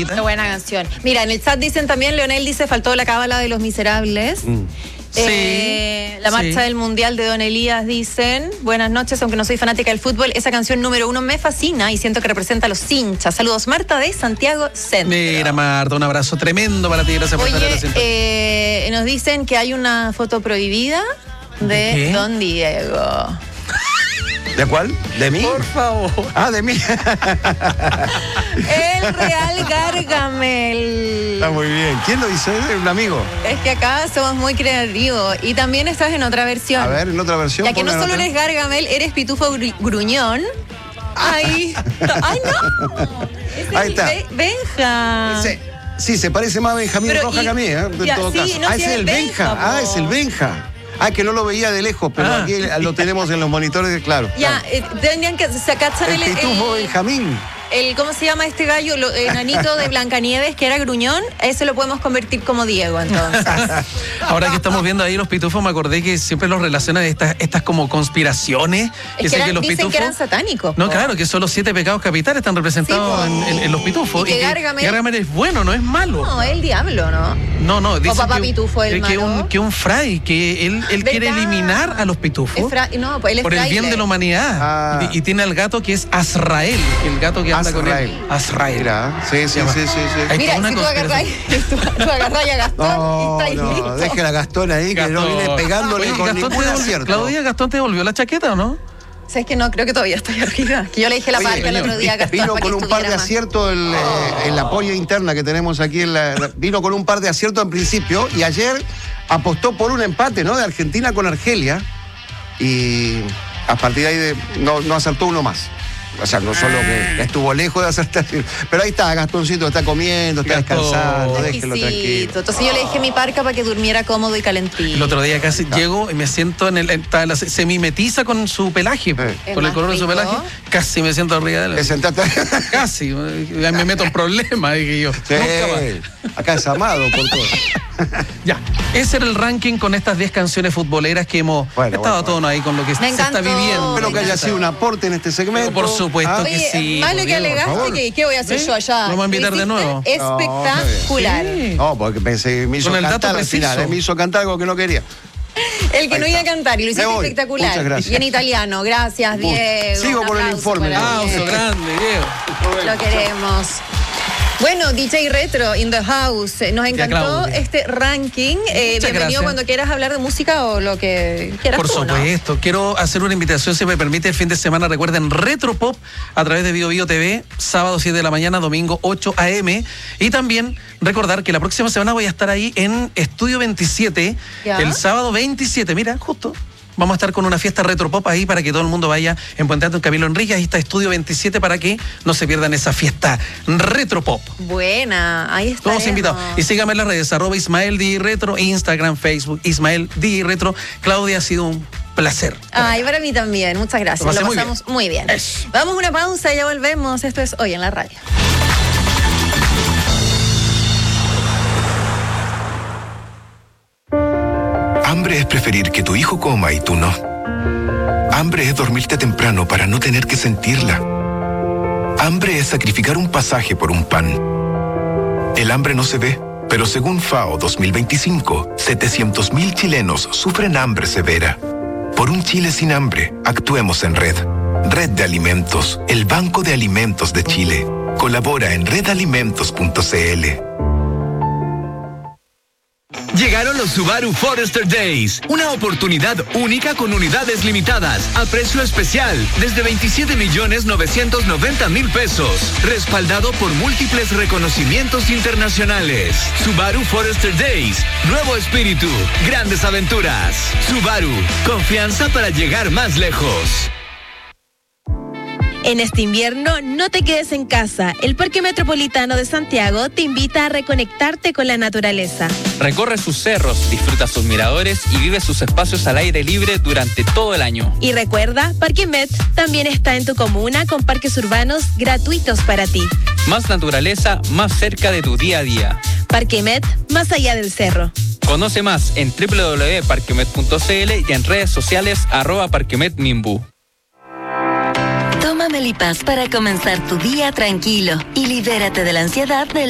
Anita. Qué buena canción. Mira, en el chat dicen también, Leonel dice, faltó la cábala de los miserables. La marcha del Mundial de Don Elías, dicen. Buenas noches, aunque no soy fanática del fútbol, esa canción número 1 me fascina y siento que representa a los hinchas. Saludos, Marta de Santiago Centro. Mira, Marta, un abrazo tremendo para ti. Gracias por estar Oye, nos dicen que hay una foto prohibida de Don Diego. ¿De cuál? ¿De mí? Por favor. Ah, de mí. El Real Gargamel. Está muy bien. ¿Quién lo hizo? ¿Es un amigo? Es que acá somos muy creativos. Y también estás en otra versión. A ver, en otra versión. Ya que no solo eres Gargamel, eres Pitufo Gruñón. ¡Ay! ¡Ay, no! Ahí está. Benja. Sí, se parece más a Benjamín Roja que a mí, ¿eh? En todo caso. No, es el Benja. Es el Benja. Que no lo veía de lejos, pero aquí lo tenemos en los monitores, claro. Ya, tendrían que sacar el Pitufo Benjamín. ¿Cómo se llama este gallo? El enanito de Blancanieves, que era gruñón, ese lo podemos convertir como Diego, entonces. Ahora que estamos viendo ahí los pitufos, me acordé que siempre los relacionan estas como conspiraciones. Dicen que eran satánicos. No, claro, que son los 7 pecados capitales están representados en los pitufos. Y que Gargamel es bueno, no es malo. No, es el diablo, ¿no? No, o papá Pitufo, el malo. Que un fray, que él quiere eliminar a los pitufos por el bien de la humanidad. Y tiene al gato que es Azrael, el gato que anda con él. Azrael. Mira, sí. Mira, si tú agarras a Gastón y está ahí. No, deje a Gastón ahí, que no viene pegándole con ningún acierto. Claudia, ¿Gastón te devolvió la chaqueta o no? ¿Sabes que no? Creo que todavía estoy arriba. Que yo le dije la marca el otro día a Gastón. Vino con un par de aciertos en la polla interna que tenemos aquí. Vino con un par de aciertos en principio y ayer apostó por un empate, ¿no? De Argentina con Argelia. Y a partir de ahí no acertó uno más. O sea, no solo que estuvo lejos de acertar, pero ahí está, Gastoncito está comiendo, está descansando, déjelo tranquilo. Entonces yo le dejé mi parca para que durmiera cómodo y calentito. El otro día casi llego y me siento se mimetiza con su pelaje, por el color de su pelaje, casi me siento arriba de él. ¿Te sentaste? Casi, me meto en problemas, dije yo. Sí, acá es amado por todo. Ya, ese era el ranking con estas 10 canciones futboleras que hemos estado a tono ahí con lo que se está viviendo. Espero que haya sido un aporte en este segmento. Por supuesto que sí. Más lo que alegaste, ¿qué voy a hacer yo allá? ¿Lo vamos a invitar de nuevo? Espectacular. No, porque pensé que me hizo cantar al final. Me hizo cantar algo que no quería. El que no iba a cantar y lo hiciste espectacular. Muchas gracias. Y en italiano. Gracias, Diego. Sigo con el informe. Aplauso grande, Diego. Lo queremos. Bueno, DJ Retro in the house. Nos encantó este ranking. Bienvenido gracias. Cuando quieras hablar de música o lo que quieras. Por supuesto. ¿No? Quiero hacer una invitación, si me permite, el fin de semana. Recuerden, Retro Pop a través de BioBio TV, sábado 7 de la mañana, domingo 8 a.m. Y también recordar que la próxima semana voy a estar ahí en Estudio 27, el sábado 27. Mira, justo. Vamos a estar con una fiesta Retro Pop ahí para que todo el mundo vaya en Puente Alto, en Camilo Enríquez. Ahí está Estudio 27 para que no se pierdan esa fiesta Retro Pop. Buena, ahí está. Todos invitados. Y síganme en las redes, @Ismael DJ Retro, Instagram, Facebook, Ismael DJ Retro. Claudia, ha sido un placer. Ay, para mí también. Muchas gracias. Lo pasamos muy bien. Vamos a una pausa y ya volvemos. Esto es Hoy en la Radio. Hambre es preferir que tu hijo coma y tú no. Hambre es dormirte temprano para no tener que sentirla. Hambre es sacrificar un pasaje por un pan. El hambre no se ve, pero según FAO 2025, 700.000 chilenos sufren hambre severa. Por un Chile sin hambre, actuemos en red. Red de Alimentos, el Banco de Alimentos de Chile. Colabora en redalimentos.cl. Llegaron los Subaru Forester Days, una oportunidad única con unidades limitadas, a precio especial, desde 27.990.000 pesos, respaldado por múltiples reconocimientos internacionales. Subaru Forester Days, nuevo espíritu, grandes aventuras. Subaru, confianza para llegar más lejos. En este invierno, no te quedes en casa. El Parque Metropolitano de Santiago te invita a reconectarte con la naturaleza. Recorre sus cerros, disfruta sus miradores y vive sus espacios al aire libre durante todo el año. Y recuerda, Parque Met también está en tu comuna con parques urbanos gratuitos para ti. Más naturaleza, más cerca de tu día a día. Parque Met, más allá del cerro. Conoce más en www.parquemet.cl y en redes sociales @parquemetmimbu. Toma Melipaz para comenzar tu día tranquilo y libérate de la ansiedad del